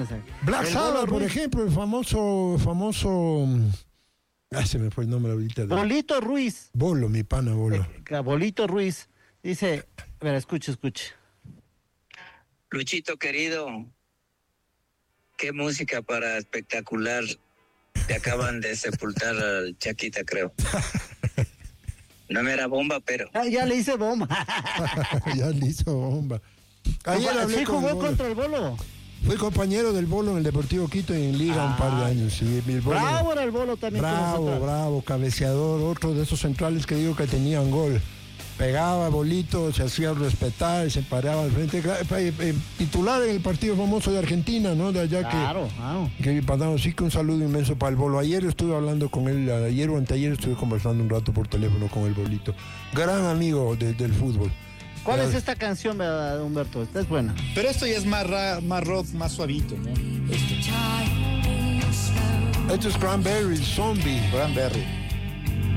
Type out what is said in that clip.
Black Sabbath, por ejemplo, el famoso... se me fue el nombre ahorita. Bolito Ruiz. Bolo, mi pana Bolo. Bolito Ruiz. Dice, a ver, escuche. Luchito querido, qué música para espectacular. Te acaban de sepultar al Chaquita, creo. No me era bomba, pero... Ya le hice bomba. Ya le hizo bomba. Ayer hablé ¿Sí con jugó contra el Bolo? Fui compañero del Bolo en el Deportivo Quito y en Liga un par de años. Sí, el Bolo, bravo era el Bolo también. Bravo, cabeceador, otro de esos centrales que digo que tenían gol. Pegaba Bolito, se hacía respetar, se paraba al frente. Titular en el partido famoso de Argentina, ¿no? De allá claro. Que pasamos. Sí, que un saludo inmenso para el Bolo. Ayer estuve hablando con él, ayer o anteayer estuve conversando un rato por teléfono con el Bolito. Gran amigo del fútbol. ¿Cuál es esta canción, Humberto? Esta es buena. Pero esto ya es más rock, más suavito, ¿no? Esto es Cranberry, Zombie. Cranberry.